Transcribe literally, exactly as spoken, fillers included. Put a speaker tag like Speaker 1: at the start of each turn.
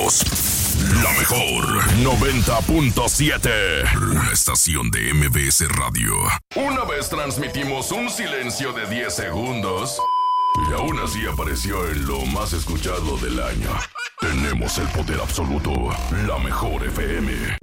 Speaker 1: somos la mejor noventa punto siete. Una estación de M B S Radio. Una vez transmitimos un silencio de diez segundos y aún así apareció en lo más escuchado del año. Tenemos el poder absoluto, la mejor F M.